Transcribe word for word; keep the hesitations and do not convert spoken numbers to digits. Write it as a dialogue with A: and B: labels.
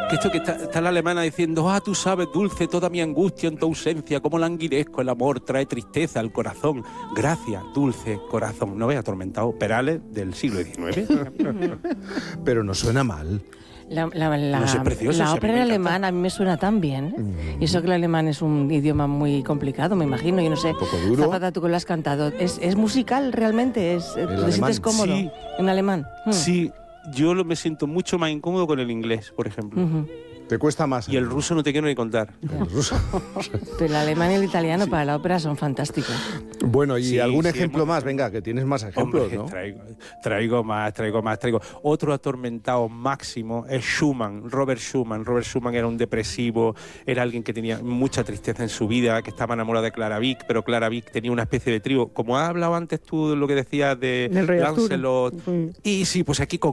A: que esto que está, está la alemana diciendo, ah, tú sabes, dulce, toda mi angustia en tu ausencia, cómo languidezco, el amor trae tristeza al corazón. Gracias, dulce corazón. ¿No ves atormentado? Perales del siglo diecinueve.
B: Pero no suena mal.
C: La, la, la,
A: No sé, precioso,
C: la
A: sí, a mí
C: ópera
A: me
C: en
A: encanta.
C: alemán a mí me suena tan bien.
B: Mm.
C: Y eso que el alemán es un idioma muy complicado, me imagino. Yo no sé.
B: Un poco duro.
C: Zapata, tú que lo has cantado. ¿Es, es musical realmente? ¿Es, ¿Te
B: alemán?
C: sientes cómodo
A: Sí.
C: en alemán? Mm.
A: Sí, yo lo, me siento mucho más incómodo con el inglés, por ejemplo.
C: Ujú.
B: Te cuesta más.
A: Y el ruso no te quiero ni contar.
B: El ruso.
C: Pero el alemán y el italiano para la ópera son fantásticos.
B: Bueno, y
A: Sí,
B: algún
A: sí,
B: ejemplo
A: hemos-
B: más, venga, que tienes más ejemplos,
A: Hombre,
B: ¿no?
A: traigo, traigo más, traigo más, traigo. Otro atormentado máximo es Schumann, Robert Schumann. Robert Schumann era un depresivo, era alguien que tenía mucha tristeza en su vida, que estaba enamorado de Clara Wieck, pero Clara Wieck tenía una especie de trío. Como has hablado antes tú de lo que decías de
C: Del Rey Arturo.
A: Lancelot.
C: Mm.
A: Y sí, pues aquí con